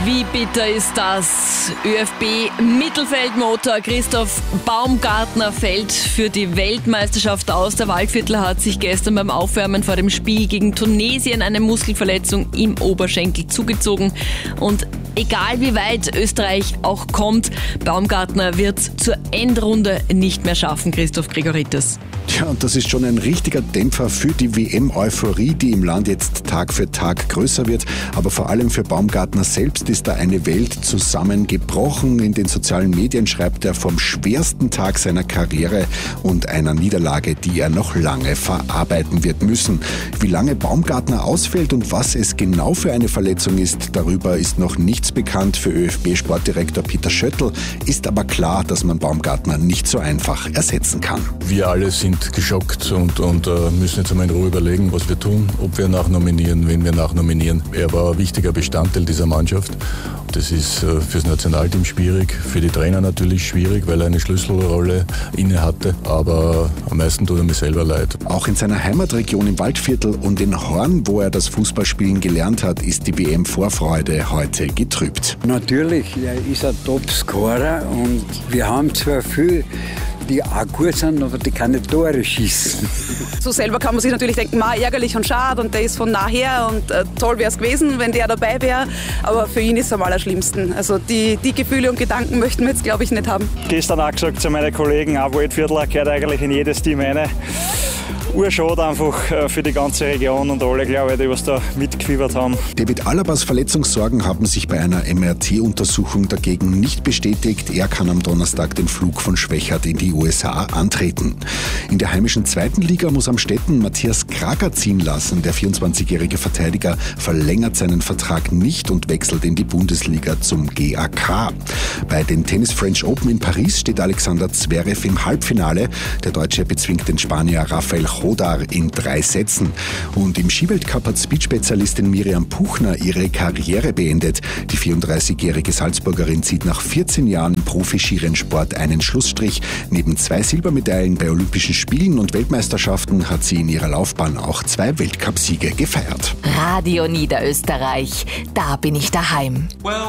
Wie bitter ist das? ÖFB-Mittelfeldmotor Christoph Baumgartner fällt für die Weltmeisterschaft aus. Der Waldviertler hat sich gestern beim Aufwärmen vor dem Spiel gegen Tunesien eine Muskelverletzung im Oberschenkel zugezogen. Und egal wie weit Österreich auch kommt, Baumgartner wird zur Endrunde nicht mehr schaffen, Christoph Gregoritis. Tja, und das ist schon ein richtiger Dämpfer für die WM-Euphorie, die im Land jetzt Tag für Tag größer wird. Aber vor allem für Baumgartner selbst ist da eine Welt zusammengebrochen. In den sozialen Medien schreibt er vom schwersten Tag seiner Karriere und einer Niederlage, die er noch lange verarbeiten wird müssen. Wie lange Baumgartner ausfällt und was es genau für eine Verletzung ist, darüber ist noch nichts bekannt. Für ÖFB-Sportdirektor Peter Schöttl ist aber klar, dass man Baumgartner nicht so einfach ersetzen kann. Wir alle sind geschockt und müssen jetzt einmal in Ruhe überlegen, was wir tun, ob wir nachnominieren, wen wir nachnominieren. Er war ein wichtiger Bestandteil dieser Mannschaft. Das ist fürs Nationalteam schwierig, für die Trainer natürlich schwierig, weil er eine Schlüsselrolle inne hatte. Aber am meisten tut er mir selber leid. Auch in seiner Heimatregion im Waldviertel und in Horn, wo er das Fußballspielen gelernt hat, ist die WM-Vorfreude heute getrübt. Natürlich, er ist ein Top-Scorer und wir haben zwar viel, die auch gut sind, aber die keine Tore schießen. So selber kann man sich natürlich denken, ärgerlich und schade und der ist von nachher und toll wäre es gewesen, wenn der dabei wäre, aber für ihn ist es am allerschlimmsten. Also die Gefühle und Gedanken möchten wir jetzt, glaube ich, nicht haben. Gestern auch gesagt zu meinen Kollegen, auch Waldviertler gehört eigentlich in jedes Team rein. Urschade einfach für die ganze Region und alle, glaube ich, die was da mitgefiebert haben. David Alabas Verletzungssorgen haben sich bei einer MRT-Untersuchung dagegen nicht bestätigt. Er kann am Donnerstag den Flug von Schwechat in die USA antreten. In der heimischen zweiten Liga muss am Stetten Matthias Krager ziehen lassen. Der 24-jährige Verteidiger verlängert seinen Vertrag nicht und wechselt in die Bundesliga zum GAK. Bei den Tennis French Open in Paris steht Alexander Zverev im Halbfinale. Der Deutsche bezwingt den Spanier Rafael Chodar in 3 Sätzen. Und im Skiweltcup hat Speed-Spezialistin Miriam Puchner ihre Karriere beendet. Die 34-jährige Salzburgerin zieht nach 14 Jahren Profi-Skirennsport einen Schlussstrich. Neben 2 Silbermedaillen bei Olympischen Spielen und Weltmeisterschaften hat sie in ihrer Laufbahn auch 2 Weltcupsiege gefeiert. Radio Niederösterreich, da bin ich daheim.